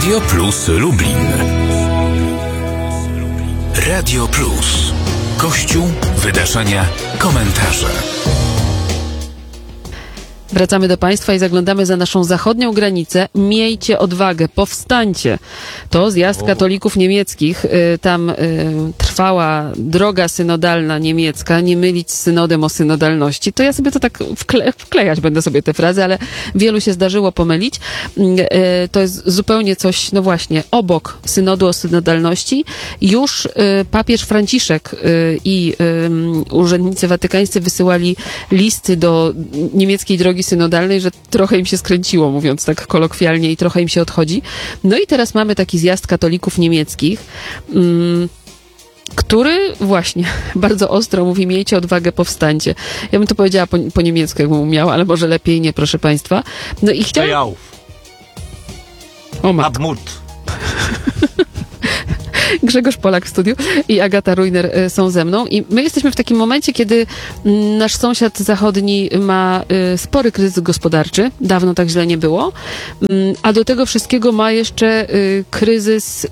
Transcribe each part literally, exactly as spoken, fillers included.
Radio Plus Lublin. Radio Plus. Kościół, wydarzenia, komentarze. Wracamy do Państwa i zaglądamy za naszą zachodnią granicę. Miejcie odwagę, powstańcie. To zjazd katolików niemieckich. Tam y, trwała droga synodalna niemiecka, nie mylić z synodem o synodalności. To ja sobie to tak wkle, wklejać będę sobie te frazy, ale wielu się zdarzyło pomylić. Y, to jest zupełnie coś, no właśnie, obok synodu o synodalności. Już y, papież Franciszek y, i y, urzędnicy watykańscy wysyłali listy do niemieckiej drogi synodalnej, że trochę im się skręciło, mówiąc tak kolokwialnie, i trochę im się odchodzi. No i teraz mamy taki zjazd katolików niemieckich, mm, który właśnie bardzo ostro mówi: miejcie odwagę, powstańcie. Ja bym to powiedziała po, po niemiecku, jakbym umiała, ale może lepiej nie, proszę Państwa. No i chciałam... O matko. Abmut. Grzegorz Polak w studiu i Agata Rujner są ze mną. I my jesteśmy w takim momencie, kiedy nasz sąsiad zachodni ma spory kryzys gospodarczy. Dawno tak źle nie było. A do tego wszystkiego ma jeszcze kryzys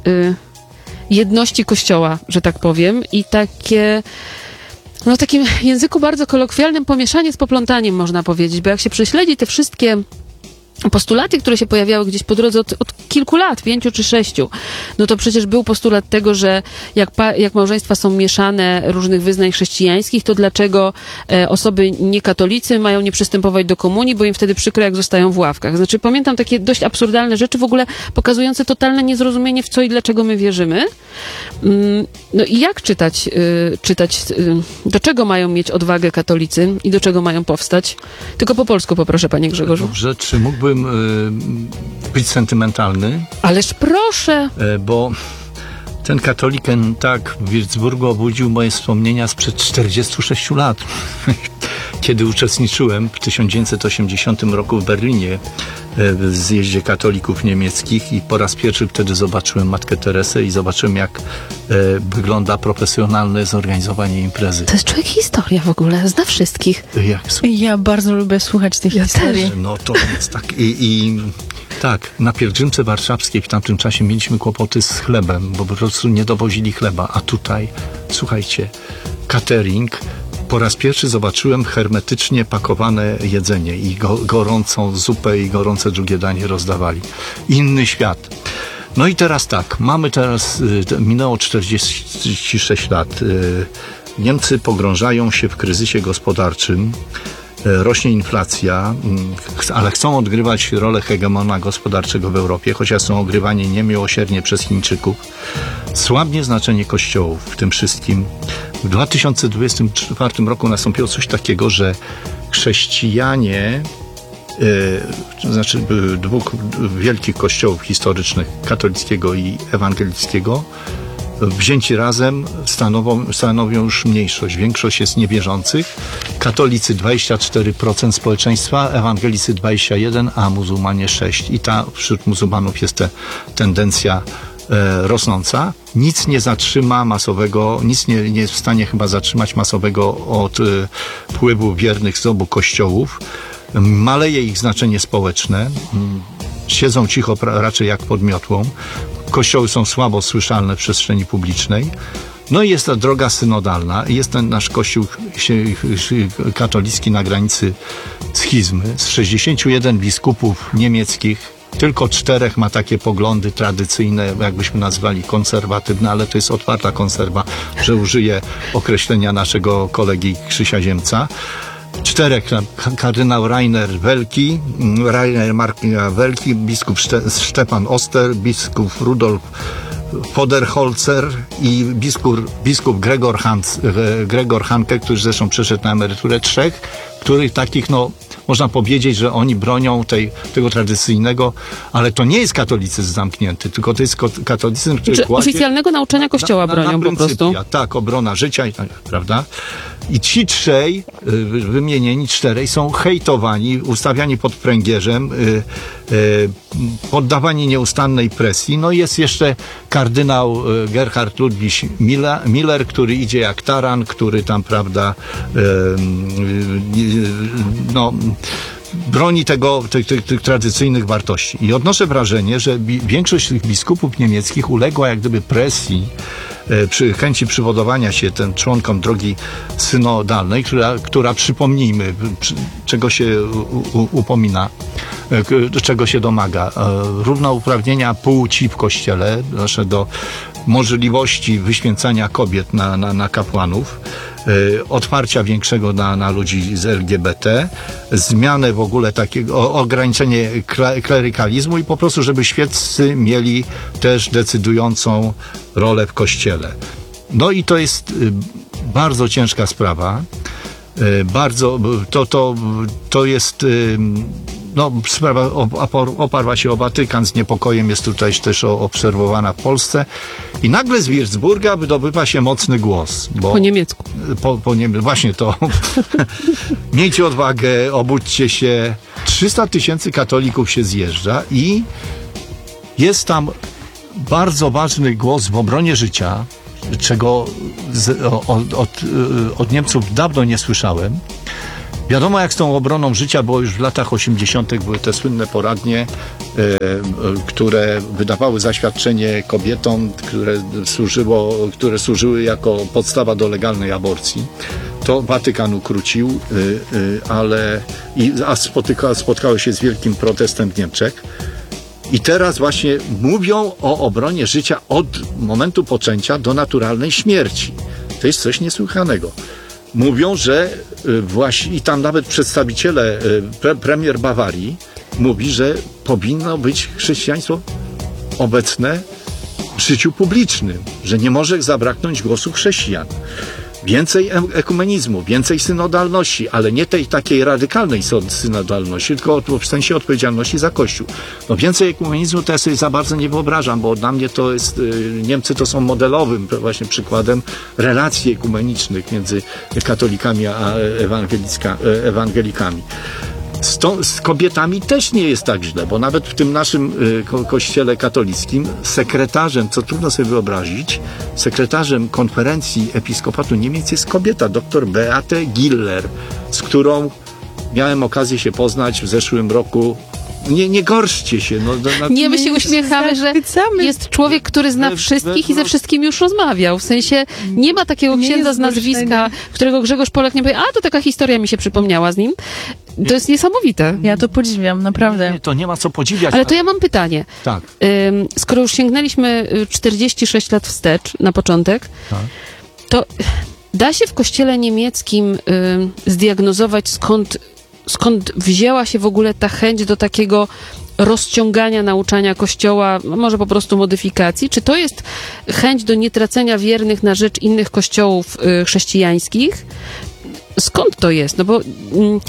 jedności Kościoła, że tak powiem. I takie... No w takim języku bardzo kolokwialnym pomieszanie z poplątaniem, można powiedzieć. Bo jak się prześledzi te wszystkie postulaty, które się pojawiały gdzieś po drodze od, od kilku lat, pięciu czy sześciu, no to przecież był postulat tego, że jak, pa, jak małżeństwa są mieszane różnych wyznań chrześcijańskich, to dlaczego e, osoby niekatolicy mają nie przystępować do komunii, bo im wtedy przykro, jak zostają w ławkach. Znaczy, pamiętam takie dość absurdalne rzeczy, w ogóle pokazujące totalne niezrozumienie, w co i dlaczego my wierzymy. Mm, no i jak czytać, y, czytać y, do czego mają mieć odwagę katolicy i do czego mają powstać? Tylko po polsku poproszę, panie Grzegorzu. Dobrze, czy mógłbym y, być sentymentalny? Ależ proszę! Y, bo ten katoliken tak w Würzburgu obudził moje wspomnienia sprzed czterdziestu sześciu lat. Kiedy uczestniczyłem w tysiąc dziewięćset osiemdziesiątym roku w Berlinie w zjeździe katolików niemieckich i po raz pierwszy wtedy zobaczyłem Matkę Teresę i zobaczyłem, jak e, wygląda profesjonalne zorganizowanie imprezy. To jest człowiek historia w ogóle, zna wszystkich. Jak, ja bardzo lubię słuchać tych ja historii. Też. No to jest tak. I, i tak, na pielgrzymce warszawskiej w tamtym czasie mieliśmy kłopoty z chlebem, bo po prostu nie dowozili chleba, a tutaj, słuchajcie, catering. Po raz pierwszy zobaczyłem hermetycznie pakowane jedzenie i go, gorącą zupę i gorące drugie danie rozdawali. Inny świat. No i teraz tak, mamy teraz, minęło czterdzieści sześć lat. Niemcy pogrążają się w kryzysie gospodarczym. Rośnie inflacja, ale chcą odgrywać rolę hegemona gospodarczego w Europie, chociaż są ogrywani niemiłosiernie przez Chińczyków. Słabnie znaczenie kościołów w tym wszystkim. W dwa tysiące dwudziestym czwartym roku nastąpiło coś takiego, że chrześcijanie, yy, to znaczy dwóch wielkich kościołów historycznych, katolickiego i ewangelickiego, wzięci razem stanowią, stanowią już mniejszość. Większość jest niewierzących. Katolicy dwadzieścia cztery procent społeczeństwa, ewangelicy dwadzieścia jeden procent, a muzułmanie sześć procent. I ta wśród muzułmanów jest ta tendencja e, rosnąca. Nic nie zatrzyma masowego, nic nie, nie jest w stanie chyba zatrzymać masowego odpływu wiernych z obu kościołów. Maleje ich znaczenie społeczne. Siedzą cicho raczej jak pod miotłą. Kościoły są słabo słyszalne w przestrzeni publicznej. No i jest ta droga synodalna. Jest ten nasz kościół katolicki na granicy schizmy. Z sześćdziesięciu jeden biskupów niemieckich tylko czterech ma takie poglądy tradycyjne, jakbyśmy nazwali konserwatywne, ale to jest otwarta konserwa, że użyję określenia naszego kolegi Krzysia Ziemca. Czterech, kardynał Rainer Welki, Rainer Mark Welki, biskup Stefan Oster, biskup Rudolf Poderholzer i biskup, biskup Gregor, Hans, Gregor Hanke, który zresztą przeszedł na emeryturę. Trzech, których takich, no, można powiedzieć, że oni bronią tej, tego tradycyjnego, ale to nie jest katolicyzm zamknięty, tylko to jest katolicyzm, który Czy kładzie... oficjalnego nauczania Kościoła na, na, bronią na po prostu. Tak, obrona życia, prawda? I ci trzej, wymienieni czterej, są hejtowani, ustawiani pod pręgierzem, poddawani nieustannej presji. No i jest jeszcze kardynał Gerhard Ludwig Miller, który idzie jak taran, który tam, prawda, no, broni tego, tych, tych, tych tradycyjnych wartości. I odnoszę wrażenie, że bi- większość tych biskupów niemieckich uległa jak gdyby presji, e, przy chęci przywodowania się tym członkom drogi synodalnej, która, która przypomnijmy, przy, czego się u, u, upomina, e, k, czego się domaga. E, równouprawnienia płci w Kościele, znaczy do możliwości wyświęcania kobiet na, na, na kapłanów, y, otwarcia większego na, na ludzi z L G B T, zmianę w ogóle takiego, o, ograniczenie kle, klerykalizmu i po prostu, żeby świeccy mieli też decydującą rolę w Kościele. No i to jest y, bardzo ciężka sprawa. Y, bardzo, to, to, to jest y, no, sprawa opor, oparła się o Watykan, z niepokojem jest tutaj też obserwowana w Polsce i nagle z Würzburga wydobywa się mocny głos. Bo, po niemiecku. Po, po niemiecku, właśnie to. Miejcie odwagę, obudźcie się. trzysta tysięcy katolików się zjeżdża i jest tam bardzo ważny głos w obronie życia, czego z, od, od, od Niemców dawno nie słyszałem. Wiadomo, jak z tą obroną życia, bo już w latach osiemdziesiątych były te słynne poradnie, e, e, które wydawały zaświadczenie kobietom, które, służyło, które służyły jako podstawa do legalnej aborcji. To Watykan ukrócił, e, e, ale i, a spotyka, spotkało się z wielkim protestem w Niemczech. I teraz właśnie mówią o obronie życia od momentu poczęcia do naturalnej śmierci. To jest coś niesłychanego. Mówią, że właśnie, i tam nawet przedstawiciele, pre, premier Bawarii mówi, że powinno być chrześcijaństwo obecne w życiu publicznym, że nie może zabraknąć głosu chrześcijan. Więcej ekumenizmu, więcej synodalności, ale nie tej takiej radykalnej synodalności, tylko w sensie odpowiedzialności za Kościół. No więcej ekumenizmu to ja sobie za bardzo nie wyobrażam, bo dla mnie to jest, Niemcy to są modelowym właśnie przykładem relacji ekumenicznych między katolikami a ewangelikami. Z, to, z kobietami też nie jest tak źle, bo nawet w tym naszym y, ko- kościele katolickim sekretarzem, co trudno sobie wyobrazić, sekretarzem konferencji episkopatu Niemiec jest kobieta, dr Beate Giller, z którą miałem okazję się poznać w zeszłym roku. Nie, nie gorszcie się. No, no, nie, my się uśmiechamy, że zachwycamy. jest człowiek, który zna We- wszystkich we- i ze wszystkimi już rozmawiał. W sensie nie ma takiego Nie księdza jest z nazwiska, zgorszenia. którego Grzegorz Polak nie powie, a to taka historia mi się przypomniała z nim. To jest niesamowite. Ja to podziwiam, naprawdę. Nie, to nie ma co podziwiać. Ale to ja mam pytanie. Tak. Ym, skoro już sięgnęliśmy y, czterdzieści sześć lat wstecz na początek, Tak. to da się w kościele niemieckim y, zdiagnozować, skąd, skąd wzięła się w ogóle ta chęć do takiego rozciągania nauczania Kościoła, a może po prostu modyfikacji? Czy to jest chęć do nietracenia wiernych na rzecz innych kościołów y, chrześcijańskich? Skąd to jest? No bo mm,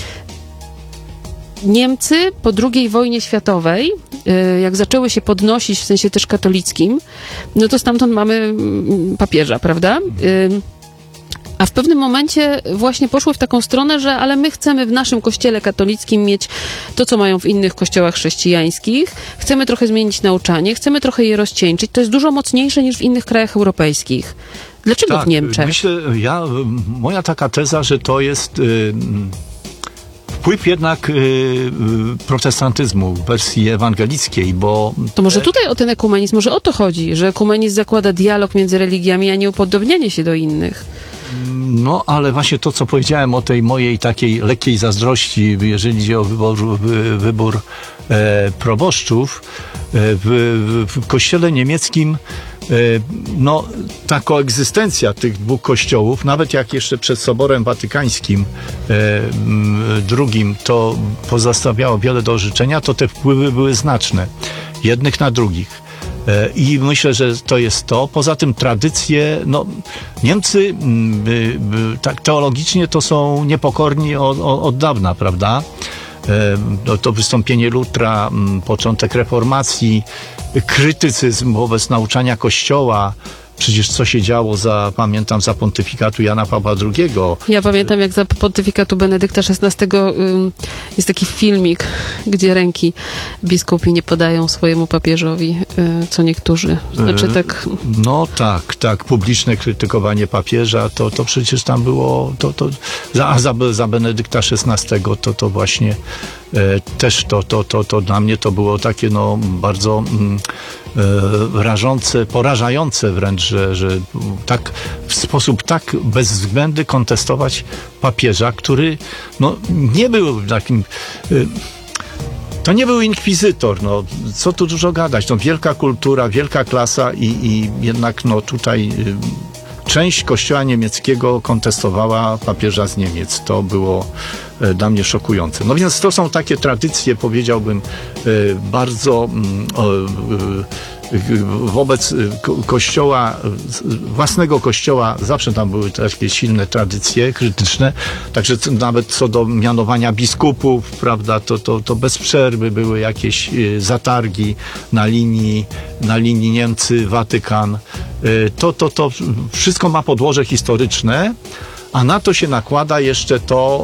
Niemcy po drugiej wojnie światowej, y, jak zaczęły się podnosić w sensie też katolickim, no to stamtąd mamy mm, papieża, prawda? Y, A w pewnym momencie właśnie poszły w taką stronę, że ale my chcemy w naszym kościele katolickim mieć to, co mają w innych kościołach chrześcijańskich. Chcemy trochę zmienić nauczanie, chcemy trochę je rozcieńczyć. To jest dużo mocniejsze niż w innych krajach europejskich. Dlaczego Tak, w Niemczech? Myślę, ja, moja taka teza, że to jest y, wpływ jednak y, y, protestantyzmu w wersji ewangelickiej, bo... To może tutaj o ten ekumenizm, może o to chodzi, że ekumenizm zakłada dialog między religiami, a nie upodobnianie się do innych. No, ale właśnie to, co powiedziałem o tej mojej takiej lekkiej zazdrości, jeżeli idzie o wybór, wy, wybór e, proboszczów, e, w, w, w kościele niemieckim e, no, ta koegzystencja tych dwóch kościołów, nawet jak jeszcze przed Soborem Watykańskim e, m, drugim to pozostawiało wiele do życzenia, to te wpływy były znaczne, jednych na drugich. I myślę, że to jest to. Poza tym tradycje, no Niemcy by, by, tak teologicznie to są niepokorni od, od dawna, prawda? To, to wystąpienie Lutra, początek reformacji, krytycyzm wobec nauczania Kościoła. Przecież co się działo za, pamiętam, za pontyfikatu Jana Pawła drugiego. Ja pamiętam, jak za pontyfikatu Benedykta szesnastego ym, jest taki filmik, gdzie ręki biskupi nie podają swojemu papieżowi, y, co niektórzy. Znaczy tak... No tak, tak. Publiczne krytykowanie papieża, to, to przecież tam było, to, to, za, za, za Benedykta szesnastego to, to właśnie też to, to, to, to dla mnie to było takie no, bardzo e, rażące, porażające wręcz, że, że tak, w sposób tak bezwzględny kontestować papieża, który no, nie był takim... E, To nie był inkwizytor, no, co tu dużo gadać, no, wielka kultura, wielka klasa i, i jednak no, tutaj y, część kościoła niemieckiego kontestowała papieża z Niemiec. To było y, dla mnie szokujące. No więc to są takie tradycje, powiedziałbym, y, bardzo y, y, wobec kościoła, własnego kościoła, zawsze tam były takie silne tradycje krytyczne, także nawet co do mianowania biskupów, prawda, to, to, to bez przerwy były jakieś zatargi na linii, na linii Niemcy-Watykan. To, to, to wszystko ma podłoże historyczne, a na to się nakłada jeszcze to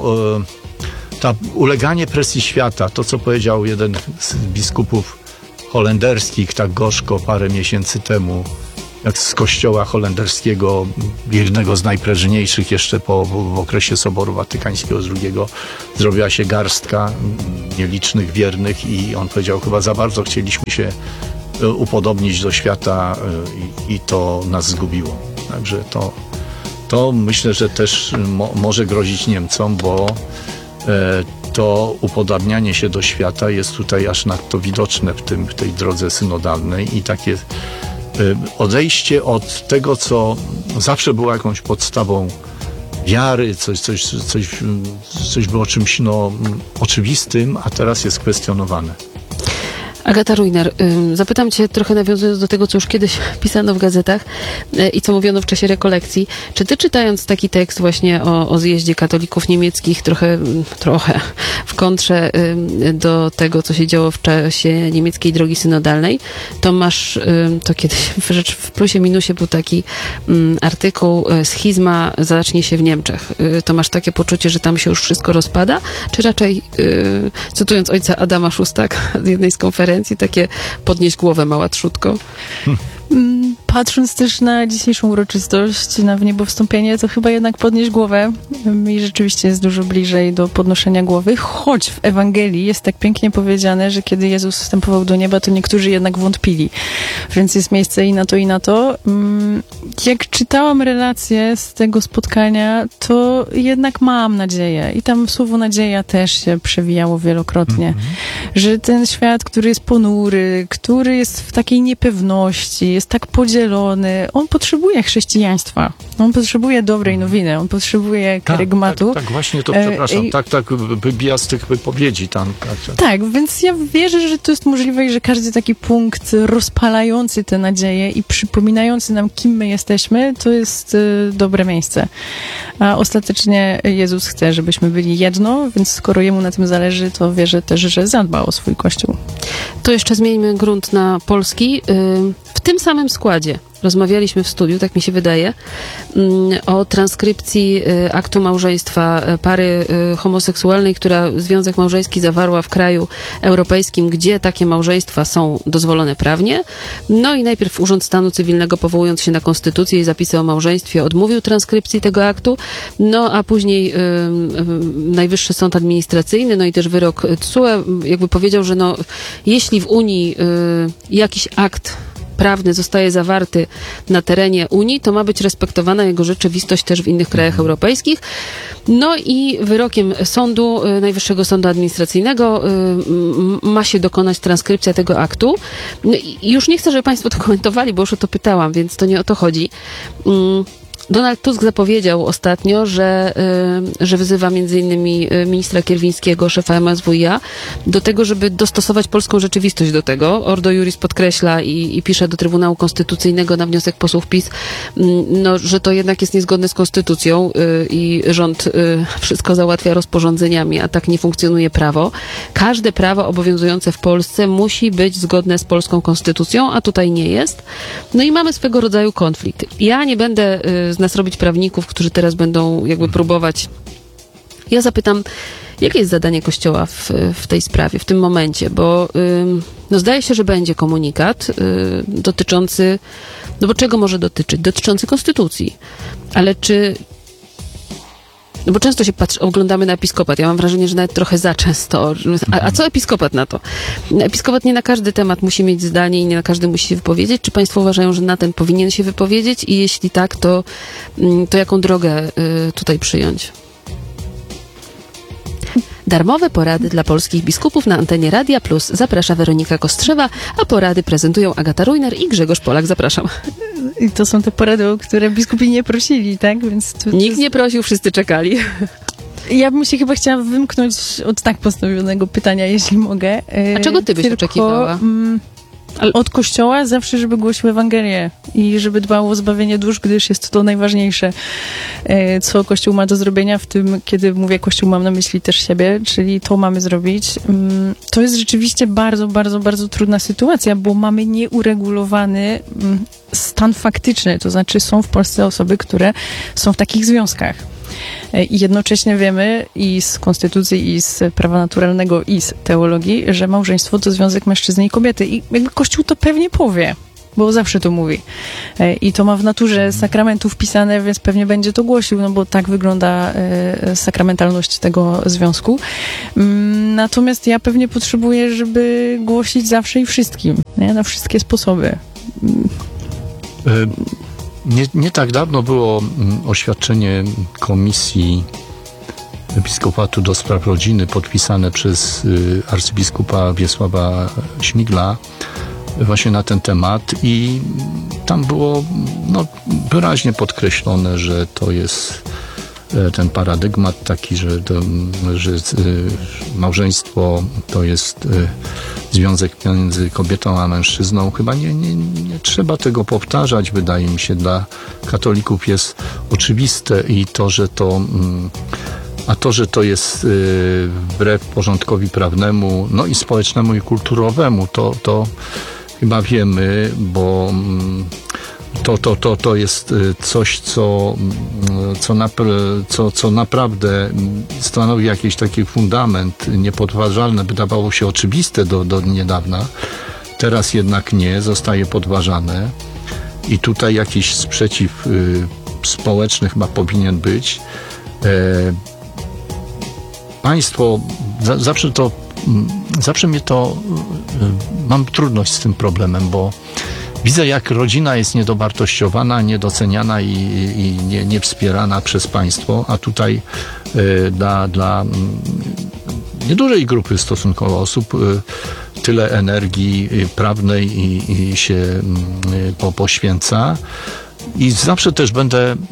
ta uleganie presji świata, to co powiedział jeden z biskupów holenderskich tak gorzko parę miesięcy temu, jak z kościoła holenderskiego, jednego z najprężniejszych jeszcze po, w okresie Soboru Watykańskiego drugiego, zrobiła się garstka nielicznych wiernych i on powiedział, chyba za bardzo chcieliśmy się upodobnić do świata i, i to nas zgubiło. Także to, to myślę, że też mo, może grozić Niemcom, bo e, to upodabnianie się do świata jest tutaj aż nadto widoczne w, tym, w tej drodze synodalnej i takie y, odejście od tego, co zawsze było jakąś podstawą wiary, coś, coś, coś, coś było czymś no, oczywistym, a teraz jest kwestionowane. Agata Rujner, zapytam cię, trochę nawiązując do tego, co już kiedyś pisano w gazetach i co mówiono w czasie rekolekcji. Czy ty, czytając taki tekst właśnie o, o zjeździe katolików niemieckich, trochę, trochę w kontrze do tego, co się działo w czasie niemieckiej drogi synodalnej, to masz, to kiedyś rzecz w plusie minusie był taki artykuł, schizma zacznie się w Niemczech. To masz takie poczucie, że tam się już wszystko rozpada? Czy raczej, cytując ojca Adama Szóstak z jednej z konferencji, takie podnieść głowę, mała trzutko? Patrząc też na dzisiejszą uroczystość, na wniebowstąpienie, to chyba jednak podnieść głowę i rzeczywiście jest dużo bliżej do podnoszenia głowy, choć w Ewangelii jest tak pięknie powiedziane, że kiedy Jezus wstępował do nieba, to niektórzy jednak wątpili. Więc jest miejsce i na to, i na to. Jak czytałam relacje z tego spotkania, to jednak mam nadzieję i tam słowo nadzieja też się przewijało wielokrotnie, mm-hmm. że ten świat, który jest ponury, który jest w takiej niepewności, jest tak podzielony, on potrzebuje chrześcijaństwa. On potrzebuje dobrej nowiny, on potrzebuje karygmatu. Tak, tak, tak, właśnie to, przepraszam, e, tak, tak wybija z tych wypowiedzi tam. Tak, tak, więc ja wierzę, że to jest możliwe i że każdy taki punkt rozpalający te nadzieje i przypominający nam, kim my jesteśmy, to jest y, dobre miejsce. A ostatecznie Jezus chce, żebyśmy byli jedno, więc skoro Jemu na tym zależy, to wierzę też, że zadba o swój Kościół. To jeszcze zmieńmy grunt na polski. W tym samym składzie rozmawialiśmy w studiu, tak mi się wydaje, o transkrypcji aktu małżeństwa pary homoseksualnej, która związek małżeński zawarła w kraju europejskim, gdzie takie małżeństwa są dozwolone prawnie. No i najpierw Urząd Stanu Cywilnego, powołując się na konstytucję i zapisy o małżeństwie, odmówił transkrypcji tego aktu, no a później y, y, Najwyższy Sąd Administracyjny, no i też wyrok T S U E jakby powiedział, że no, jeśli w Unii y, jakiś akt prawny zostaje zawarty na terenie Unii, to ma być respektowana jego rzeczywistość też w innych krajach europejskich. No i wyrokiem sądu, Najwyższego Sądu Administracyjnego ma się dokonać transkrypcja tego aktu. I już nie chcę, żeby państwo to komentowali, bo już o to pytałam, więc to nie o to chodzi. Donald Tusk zapowiedział ostatnio, że, że wyzywa między innymi ministra Kierwińskiego, szefa M S W i A, do tego, żeby dostosować polską rzeczywistość do tego. Ordo Iuris podkreśla i, i pisze do Trybunału Konstytucyjnego na wniosek posłów PiS, no, że to jednak jest niezgodne z konstytucją i rząd wszystko załatwia rozporządzeniami, a tak nie funkcjonuje prawo. Każde prawo obowiązujące w Polsce musi być zgodne z polską konstytucją, a tutaj nie jest. No i mamy swego rodzaju konflikt. Ja nie będę z nas robić prawników, którzy teraz będą jakby próbować. Ja zapytam, jakie jest zadanie Kościoła w, w tej sprawie, w tym momencie, bo ym, no zdaje się, że będzie komunikat y, dotyczący, no bo czego może dotyczyć? Dotyczący konstytucji. Ale czy no bo często się patrzy, oglądamy na episkopat. Ja mam wrażenie, że nawet trochę za często. A, a co episkopat na to? Episkopat nie na każdy temat musi mieć zdanie i nie na każdy musi się wypowiedzieć. Czy państwo uważają, że na ten powinien się wypowiedzieć? I jeśli tak, to, to jaką drogę y, tutaj przyjąć? Darmowe porady dla polskich biskupów na antenie Radia Plus. Zaprasza Weronika Kostrzewa, a porady prezentują Agata Rujner i Grzegorz Polak. Zapraszam. I to są te porady, o które biskupi nie prosili, tak? Więc to, to Nikt jest... nie prosił, wszyscy czekali. Ja bym się chyba chciała wymknąć od tak postawionego pytania, jeśli mogę. A czego ty byś Tylko, oczekiwała? Mm, od Kościoła zawsze, żeby głosił Ewangelię i żeby dbał o zbawienie dusz, gdyż jest to najważniejsze, co Kościół ma do zrobienia. W tym, kiedy mówię Kościół, mam na myśli też siebie, czyli to mamy zrobić. To jest rzeczywiście bardzo, bardzo, bardzo trudna sytuacja, bo mamy nieuregulowany stan faktyczny, to znaczy są w Polsce osoby, które są w takich związkach. I jednocześnie wiemy i z konstytucji, i z prawa naturalnego, i z teologii, że małżeństwo to związek mężczyzny i kobiety. I jakby Kościół to pewnie powie, bo zawsze to mówi. I to ma w naturze sakramentu wpisane, więc pewnie będzie to głosił, no bo tak wygląda sakramentalność tego związku. Natomiast ja pewnie potrzebuję, żeby głosić zawsze i wszystkim, nie? Na wszystkie sposoby. Y- Nie, nie tak dawno było oświadczenie Komisji Episkopatu do Spraw Rodziny podpisane przez y, arcybiskupa Wiesława Śmigla właśnie na ten temat i tam było no, wyraźnie podkreślone, że to jest ten paradygmat taki, że, to, że y, małżeństwo to jest y, związek między kobietą a mężczyzną. Chyba nie, nie, nie trzeba tego powtarzać, wydaje mi się. Dla katolików jest oczywiste i to, że to mm, a to, że to jest y, wbrew porządkowi prawnemu, no i społecznemu i kulturowemu, to, to chyba wiemy, bo mm, To, to, to, to jest coś, co, co, napr- co, co naprawdę stanowi jakiś taki fundament niepodważalny, wydawało się oczywiste do, do niedawna. Teraz jednak nie, zostaje podważane i tutaj jakiś sprzeciw y, społeczny chyba powinien być. E, państwo, za, zawsze to, zawsze mnie to, y, mam trudność z tym problemem, bo widzę, jak rodzina jest niedowartościowana, niedoceniana i, i nie, nie wspierana przez państwo, a tutaj y, dla, dla y, niedużej grupy stosunkowo osób y, tyle energii y, prawnej i, i się y, po, poświęca. I zawsze też będę y,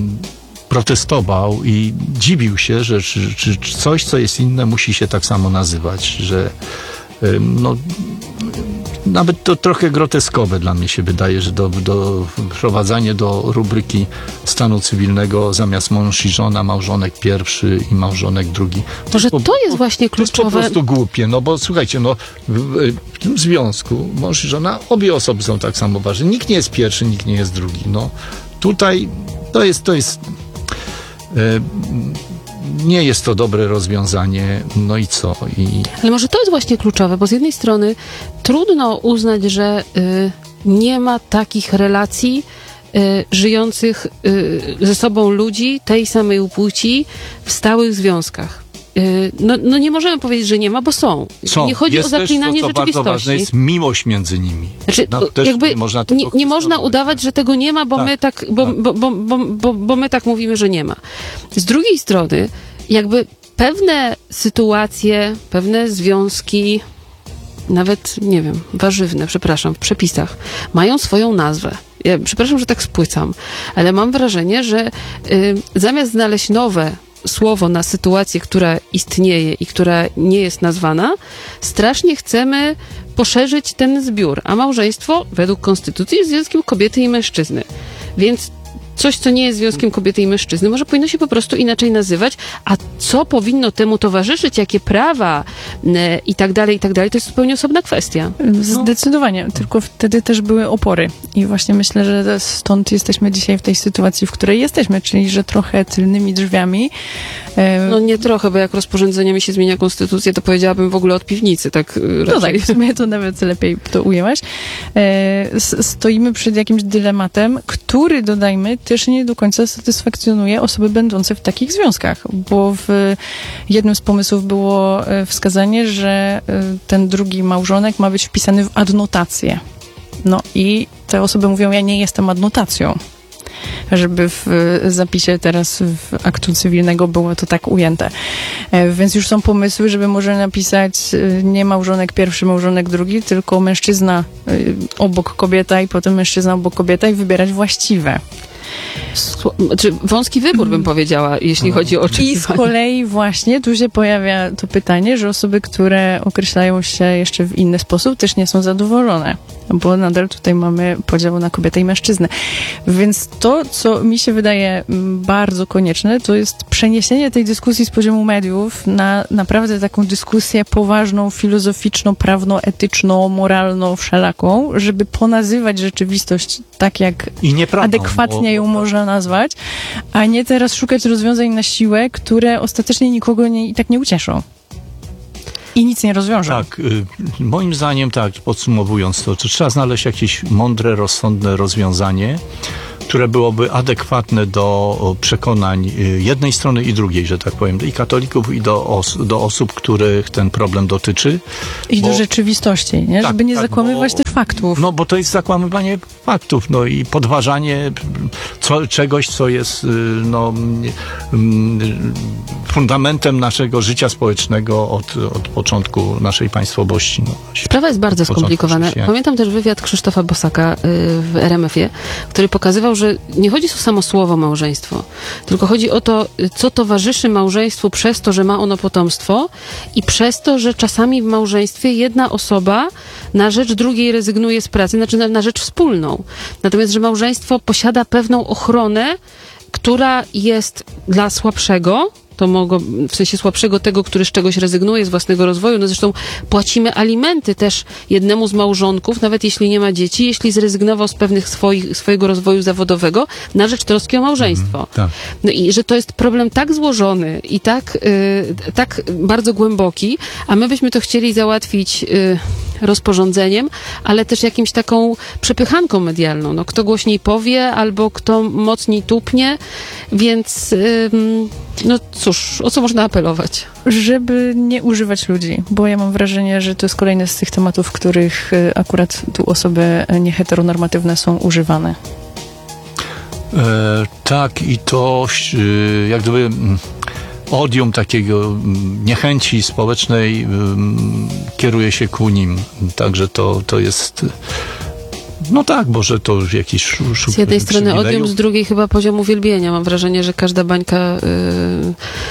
protestował i dziwił się, że czy, czy coś, co jest inne, musi się tak samo nazywać, że y, no nawet to trochę groteskowe dla mnie się wydaje, że do, do wprowadzanie do rubryki stanu cywilnego zamiast mąż i żona, małżonek pierwszy i małżonek drugi. Może to, to jest właśnie kluczowe. To jest po prostu głupie, no bo słuchajcie, no w, w tym związku mąż i żona, obie osoby są tak samo ważne. Nikt nie jest pierwszy, nikt nie jest drugi. No tutaj to jest, to jest e, nie jest to dobre rozwiązanie, no i co? I... Ale może to jest właśnie kluczowe, bo z jednej strony trudno uznać, że y, nie ma takich relacji y, żyjących y, ze sobą ludzi tej samej płci w stałych związkach. Y, no, no nie możemy powiedzieć, że nie ma, bo są. są. Nie chodzi jest o zaklinanie też to, co rzeczywistości. bardzo ważne, jest miłość między nimi. Znaczy, no, też jakby nie można, nie, nie można udawać, że tego nie ma, bo, tak, my tak, bo, tak. Bo, bo, bo, bo, bo my tak mówimy, że nie ma. Z drugiej strony, jakby pewne sytuacje, pewne związki, nawet, nie wiem, warzywne, przepraszam, w przepisach, mają swoją nazwę. Ja przepraszam, że tak spłycam, ale mam wrażenie, że y, zamiast znaleźć nowe słowo na sytuację, która istnieje i która nie jest nazwana, strasznie chcemy poszerzyć ten zbiór, a małżeństwo według konstytucji jest związkiem kobiety i mężczyzny. Więc coś, co nie jest związkiem kobiety i mężczyzny, może powinno się po prostu inaczej nazywać, a co powinno temu towarzyszyć, jakie prawa e, i tak dalej, i tak dalej, to jest zupełnie osobna kwestia. Zdecydowanie, tylko wtedy też były opory i właśnie myślę, że stąd jesteśmy dzisiaj w tej sytuacji, w której jesteśmy, czyli że trochę tylnymi drzwiami. E... No nie trochę, bo jak rozporządzeniami się zmienia konstytucja, to powiedziałabym w ogóle od piwnicy, tak raczej. No tak, w sumie to nawet lepiej to ujęłaś. E, stoimy przed jakimś dylematem, który, dodajmy, też nie do końca satysfakcjonuje osoby będące w takich związkach, bo w jednym z pomysłów było wskazanie, że ten drugi małżonek ma być wpisany w adnotację. No i te osoby mówią, ja nie jestem adnotacją. Żeby w zapisie teraz w aktu cywilnego było to tak ujęte. Więc już są pomysły, żeby może napisać nie małżonek pierwszy, małżonek drugi, tylko mężczyzna obok kobieta i potem mężczyzna obok kobieta i wybierać właściwe. Czy wąski wybór, bym powiedziała, jeśli chodzi o oczekiwania. I z kolei właśnie tu się pojawia to pytanie, że osoby, które określają się jeszcze w inny sposób, też nie są zadowolone, bo nadal tutaj mamy podział na kobietę i mężczyznę. Więc to, co mi się wydaje bardzo konieczne, to jest przeniesienie tej dyskusji z poziomu mediów na naprawdę taką dyskusję poważną, filozoficzną, prawno-etyczną, moralną, wszelaką, żeby ponazywać rzeczywistość tak, jak I nieprawdą, adekwatnie ją bo- można nazwać, a nie teraz szukać rozwiązań na siłę, które ostatecznie nikogo nie, i tak nie ucieszą. I nic nie rozwiążą. Tak, y, moim zdaniem, tak, podsumowując to, to trzeba znaleźć jakieś mądre, rozsądne rozwiązanie, które byłoby adekwatne do o, przekonań y, jednej strony i drugiej, że tak powiem, i katolików, i do, os- do osób, których ten problem dotyczy. I bo- do rzeczywistości, nie? Tak, Żeby nie tak, zakłamywać bo- tych faktów. No bo to jest zakłamywanie faktów, no i podważanie co, czegoś, co jest y, no, mm, fundamentem naszego życia społecznego od, od początku naszej państwowości. No, Sprawa jest bardzo od początku skomplikowana. chrześcijaństwa. Pamiętam też wywiad Krzysztofa Bosaka y, w R M F ie, który pokazywał, że nie chodzi o samo słowo małżeństwo, tylko chodzi o to, y, co towarzyszy małżeństwu przez to, że ma ono potomstwo i przez to, że czasami w małżeństwie jedna osoba na rzecz drugiej rezygnuje z pracy, znaczy na, na rzecz wspólną. Natomiast, że małżeństwo posiada pewną ochronę, która jest dla słabszego, to mogło, w sensie słabszego tego, który z czegoś rezygnuje, z własnego rozwoju. No zresztą płacimy alimenty też jednemu z małżonków, nawet jeśli nie ma dzieci, jeśli zrezygnował z pewnych swoich, swojego rozwoju zawodowego na rzecz troski o małżeństwo. Mhm, tak. No i że to jest problem tak złożony i tak, y, tak bardzo głęboki, a my byśmy to chcieli załatwić y, rozporządzeniem, ale też jakimś taką przepychanką medialną. No, kto głośniej powie, albo kto mocniej tupnie, więc y, no cóż, o co można apelować? Żeby nie używać ludzi, bo ja mam wrażenie, że to jest kolejny z tych tematów, w których y, akurat tu osoby nieheteronormatywne są używane. E, tak, i to e, jak gdyby mm, odium takiego mm, niechęci społecznej mm, kieruje się ku nim. Także to, to jest... No tak, może to jakiś szuk Z jednej strony odium, z drugiej chyba poziom uwielbienia. Mam wrażenie, że każda bańka y,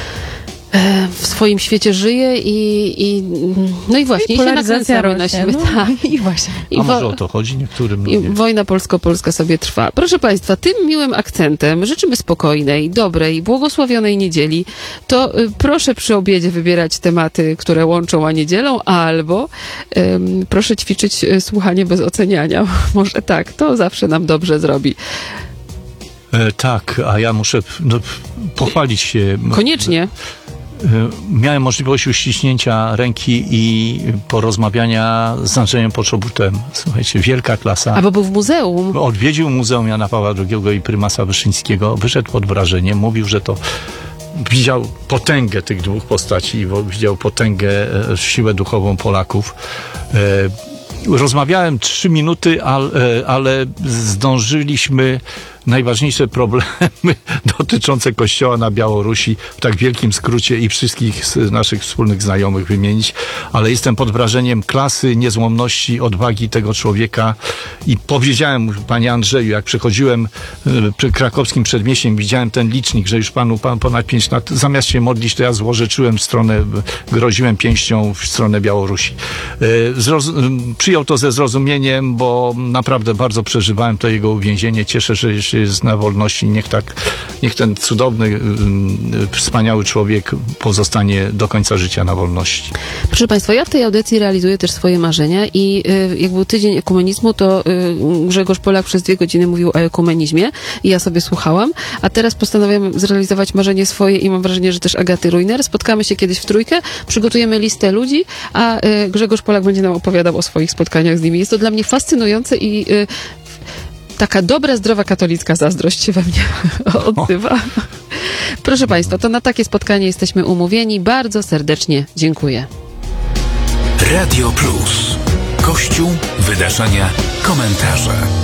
y, w swoim świecie żyje i, i no i właśnie, i, i się nakręcamy na siebie. No, Tak. I właśnie. I A może wo- o to chodzi niektórym I ludziom. wojna polsko-polska sobie trwa. Proszę Państwa, tym miłym akcentem życzymy spokojnej, dobrej, błogosławionej niedzieli. To y, proszę przy obiedzie wybierać tematy, które łączą, a nie dzielą, albo ym, proszę ćwiczyć y, słuchanie bez oceniania. Może tak, to zawsze nam dobrze zrobi. E, tak, a ja muszę no, pochwalić się. Koniecznie. E, Miałem możliwość uściśnięcia ręki i porozmawiania z Andrzejem Poczobutem. Słuchajcie, wielka klasa. Albo był w muzeum. Odwiedził Muzeum Jana Pawła drugiego i prymasa Wyszyńskiego. Wyszedł pod wrażeniem. Mówił, że to widział potęgę tych dwóch postaci, bo widział potęgę, e, siłę duchową Polaków. E, Rozmawiałem trzy minuty, ale, ale zdążyliśmy najważniejsze problemy dotyczące kościoła na Białorusi w tak wielkim skrócie i wszystkich z naszych wspólnych znajomych wymienić, ale jestem pod wrażeniem klasy, niezłomności, odwagi tego człowieka i powiedziałem, panie Andrzeju, jak przechodziłem przy krakowskim przedmieściem, widziałem ten licznik, że już panu pan ponad pięć lat, zamiast się modlić, to ja złorzeczyłem w stronę, groziłem pięścią w stronę Białorusi. Zrozum- przyjął to ze zrozumieniem, bo naprawdę bardzo przeżywałem to jego uwięzienie. Cieszę się, że jeszcze jest na wolności. Niech tak, niech ten cudowny, wspaniały człowiek pozostanie do końca życia na wolności. Proszę Państwa, ja w tej audycji realizuję też swoje marzenia i y, jak był tydzień ekumenizmu, to y, Grzegorz Polak przez dwie godziny mówił o ekumenizmie i ja sobie słuchałam, a teraz postanawiam zrealizować marzenie swoje i mam wrażenie, że też Agaty Rujner. Spotkamy się kiedyś w trójkę, przygotujemy listę ludzi, a y, Grzegorz Polak będzie nam opowiadał o swoich spotkaniach z nimi. Jest to dla mnie fascynujące i y, taka dobra, zdrowa katolicka zazdrość się we mnie odzywa. Proszę Państwa, to na takie spotkanie jesteśmy umówieni. Bardzo serdecznie dziękuję. Radio Plus. Kościół, wydarzenia, komentarze.